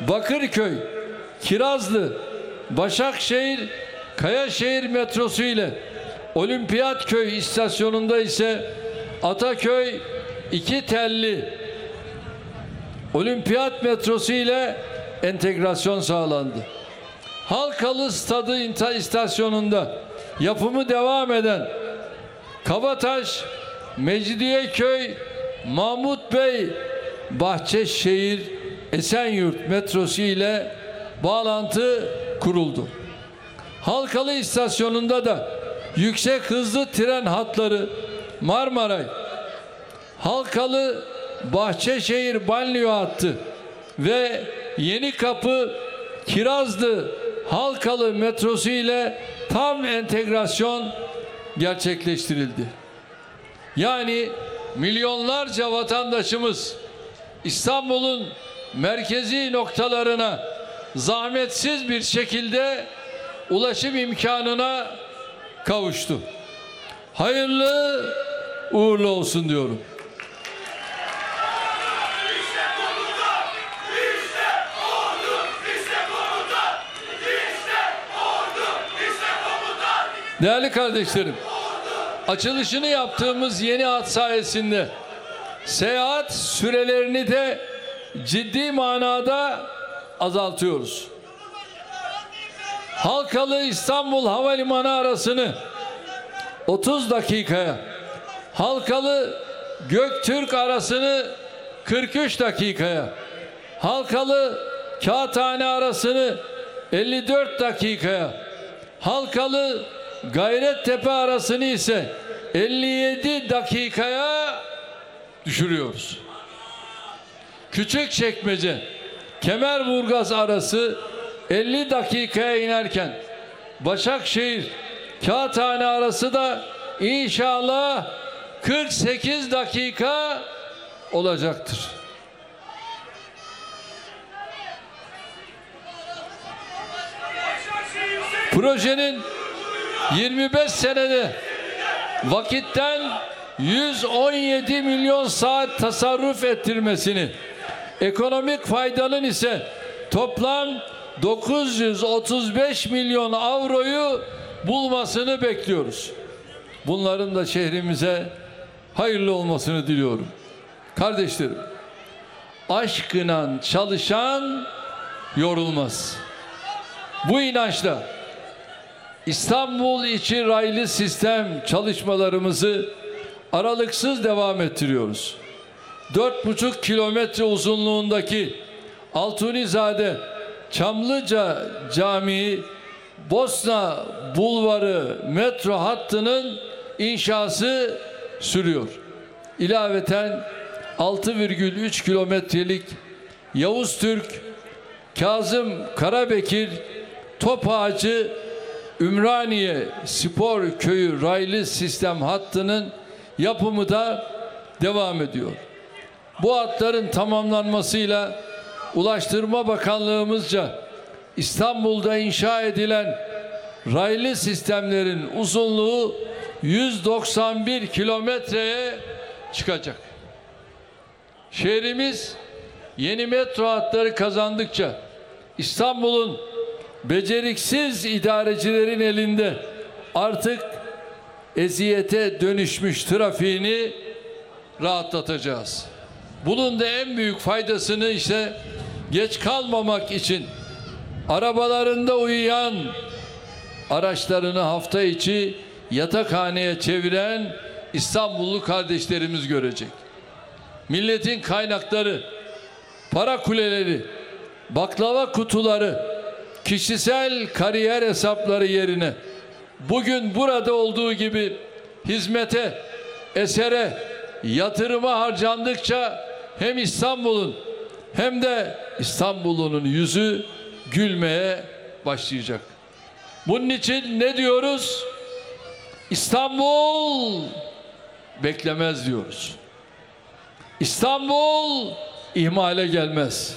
Bakırköy, Kirazlı, Başakşehir, Kayaşehir metrosu ile Olimpiyatköy istasyonunda ise Ataköy iki telli Olimpiyat metrosu ile entegrasyon sağlandı. Halkalı Stadı istasyonunda yapımı devam eden Kabataş, Mecidiyeköy, Mahmut Bey, Bahçeşehir, Esenyurt metrosu ile bağlantı kuruldu. Halkalı istasyonunda da yüksek hızlı tren hatları Marmaray, Halkalı Bahçeşehir banliyö hattı ve Yenikapı Kirazlı Halkalı metrosu ile tam entegrasyon gerçekleştirildi. Yani milyonlarca vatandaşımız İstanbul'un merkezi noktalarına zahmetsiz bir şekilde ulaşım imkanına kavuştu. Hayırlı uğurlu olsun diyorum. Değerli kardeşlerim, açılışını yaptığımız yeni hat sayesinde seyahat sürelerini de ciddi manada azaltıyoruz. Halkalı İstanbul Havalimanı arasını 30 dakikaya, Halkalı Göktürk arasını 43 dakikaya, Halkalı Kağıthane arasını 54 dakikaya, Halkalı Gayrettepe arasını ise 57 dakikaya düşürüyoruz. Küçükçekmece Kemerburgaz arası 50 dakikaya inerken Başakşehir Kağıthane arası da inşallah 48 dakika olacaktır. Projenin 25 senede vakitten 117 milyon saat tasarruf ettirmesini, ekonomik faydanın ise toplam 935 milyon avroyu bulmasını bekliyoruz. Bunların da şehrimize hayırlı olmasını diliyorum. Kardeşlerim, aşkına çalışan yorulmaz. Bu inançla İstanbul içi raylı sistem çalışmalarımızı aralıksız devam ettiriyoruz. 4,5 kilometre uzunluğundaki Altunizade Çamlıca Camii Bosna Bulvarı metro hattının inşası sürüyor. İlaveten 6,3 kilometrelik Yavuz Türk, Kazım Karabekir, Topağacı, Ümraniye Spor Köyü raylı sistem hattının yapımı da devam ediyor. Bu hatların tamamlanmasıyla Ulaştırma Bakanlığımızca İstanbul'da inşa edilen raylı sistemlerin uzunluğu 191 kilometreye çıkacak. Şehrimiz yeni metro hatları kazandıkça İstanbul'un beceriksiz idarecilerin elinde artık eziyete dönüşmüş trafiğini rahatlatacağız. Bunun da en büyük faydasını ise geç kalmamak için arabalarında uyuyan, araçlarını hafta içi yatakhaneye çeviren İstanbullu kardeşlerimiz görecek. Milletin kaynakları, para kuleleri, baklava kutuları, kişisel kariyer hesapları yerine bugün burada olduğu gibi hizmete, esere, yatırıma harcandıkça hem İstanbul'un hem de İstanbul'un yüzü gülmeye başlayacak. Bunun için ne diyoruz? İstanbul beklemez diyoruz. İstanbul ihmale gelmez.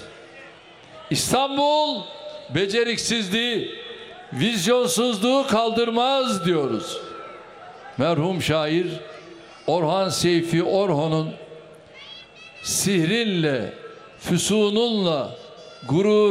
İstanbul beceriksizliği, vizyonsuzluğu kaldırmaz diyoruz. Merhum şair Orhan Seyfi Orhon'un sihrinle, füsununla, gurur